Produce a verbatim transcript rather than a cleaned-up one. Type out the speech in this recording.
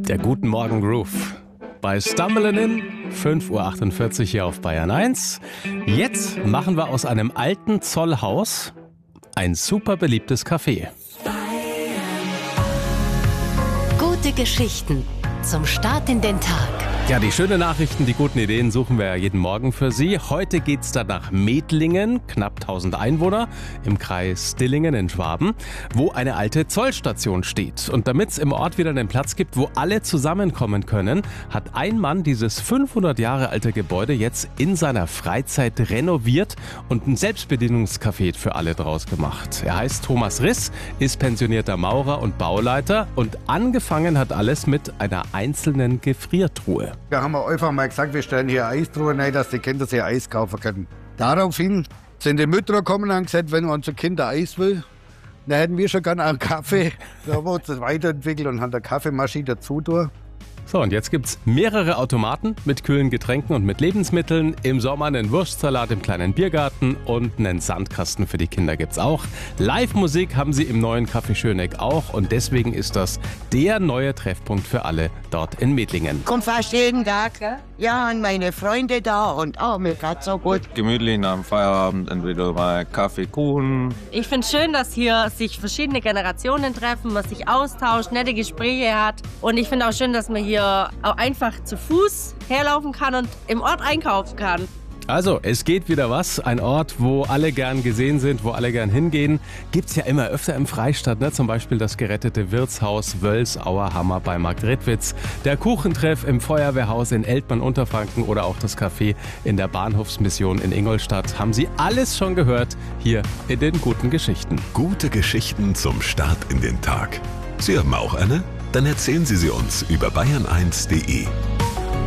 Der Guten Morgen Groove. Bei Stumbling In, fünf Uhr achtundvierzig hier auf Bayern eins. Jetzt machen wir aus einem alten Zollhaus ein super beliebtes Café. Gute Geschichten zum Start in den Tag. Ja, die schönen Nachrichten, die guten Ideen suchen wir ja jeden Morgen für Sie. Heute geht's da nach Medlingen, knapp tausend Einwohner, im Kreis Dillingen in Schwaben, wo eine alte Zollstation steht. Und damit es im Ort wieder einen Platz gibt, wo alle zusammenkommen können, hat ein Mann dieses fünfhundert Jahre alte Gebäude jetzt in seiner Freizeit renoviert und ein Selbstbedienungscafé für alle draus gemacht. Er heißt Thomas Riss, ist pensionierter Maurer und Bauleiter und angefangen hat alles mit einer einzelnen Gefriertruhe. Da haben wir einfach mal gesagt, wir stellen hier Eistruhen rein, dass die Kinder sich Eis kaufen können. Daraufhin sind die Mütter gekommen und haben gesagt, wenn unser Kind Eis will, dann hätten wir schon gerne einen Kaffee. Da haben wir uns das weiterentwickelt und haben eine Kaffeemaschine dazu durch. So, und jetzt gibt's mehrere Automaten mit kühlen Getränken und mit Lebensmitteln. Im Sommer einen Wurstsalat im kleinen Biergarten und einen Sandkasten für die Kinder gibt's auch. Live-Musik haben sie im neuen Café Schöneck auch und deswegen ist das der neue Treffpunkt für alle dort in Medlingen. Komm fast jeden Tag. Ja, und meine Freunde da und oh, mir geht's so gut. Gemütlich nach dem Feierabend entweder mal Kaffee, Kuchen. Ich finde es schön, dass hier sich verschiedene Generationen treffen, man sich austauscht, nette Gespräche hat. Und ich finde auch schön, dass man hier auch einfach zu Fuß herlaufen kann und im Ort einkaufen kann. Also, es geht wieder was. Ein Ort, wo alle gern gesehen sind, wo alle gern hingehen. Gibt's ja immer öfter im Freistaat, ne? Zum Beispiel das gerettete Wirtshaus Wölsauer Hammer bei Marktredwitz, der Kuchentreff im Feuerwehrhaus in Eltmann-Unterfranken oder auch das Café in der Bahnhofsmission in Ingolstadt. Haben Sie alles schon gehört hier in den guten Geschichten. Gute Geschichten zum Start in den Tag. Sie haben auch eine? Dann erzählen Sie sie uns über bayern eins punkt de.